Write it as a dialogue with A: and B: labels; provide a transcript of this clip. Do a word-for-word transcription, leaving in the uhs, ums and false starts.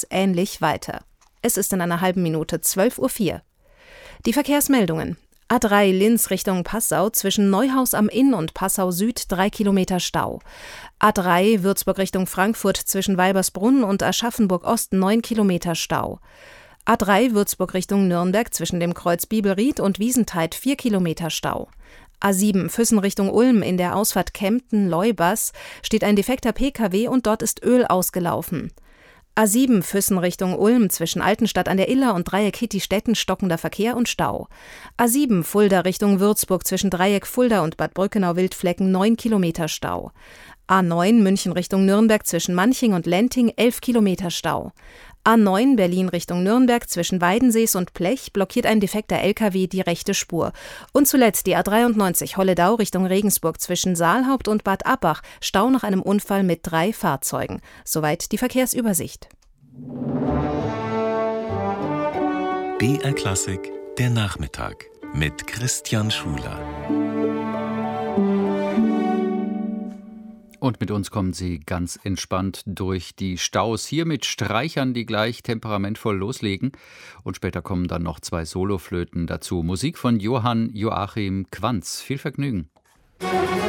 A: es ähnlich weiter. Es ist in einer halben Minute zwölf Uhr vier. Die Verkehrsmeldungen. A drei Linz Richtung Passau zwischen Neuhaus am Inn und Passau Süd drei Kilometer Stau. A drei Würzburg Richtung Frankfurt zwischen Weibersbrunn und Aschaffenburg Ost neun Kilometer Stau. A drei Würzburg Richtung Nürnberg zwischen dem Kreuz Bibelried und Wiesentheid vier Kilometer Stau. A sieben Füssen Richtung Ulm in der Ausfahrt Kempten-Leubers steht ein defekter P K W und dort ist Öl ausgelaufen. A sieben Füssen Richtung Ulm zwischen Altenstadt an der Iller und Dreieck Hitti-Stetten stockender Verkehr und Stau. A sieben Fulda Richtung Würzburg zwischen Dreieck Fulda und Bad Brückenau-Wildflecken neun Kilometer Stau. A neun München Richtung Nürnberg zwischen Manching und Lenting elf Kilometer Stau. A neun Berlin Richtung Nürnberg zwischen Weidensees und Blech blockiert ein defekter L K W die rechte Spur. Und zuletzt die A dreiundneunzig Holledau Richtung Regensburg zwischen Saalhaupt und Bad Abbach, Stau nach einem Unfall mit drei Fahrzeugen. Soweit die Verkehrsübersicht.
B: B R Klassik, der Nachmittag mit Christian Schuler.
C: Und mit uns kommen Sie ganz entspannt durch die Staus. Hier mit Streichern, die gleich temperamentvoll loslegen. Und später kommen dann noch zwei Soloflöten dazu. Musik von Johann Joachim Quanz. Viel Vergnügen.